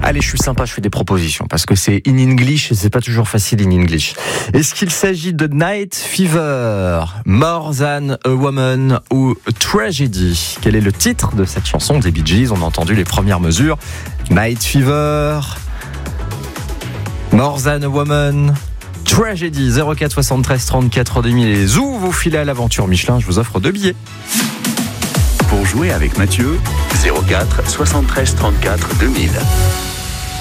Allez, je suis sympa, je fais des propositions parce que c'est in English et c'est pas toujours facile in English. Est-ce qu'il s'agit de Night Fever, More Than a Woman ou Tragedy? Quel est le titre de cette chanson des Bee Gees? On a entendu les premières mesures. Night Fever, More Than a Woman, Tragedy. 04 73 34 2000. Et zou, vous filez à l'aventure Michelin, je vous offre 2 billets. Pour jouer avec Mathieu, 04 73 34 2000.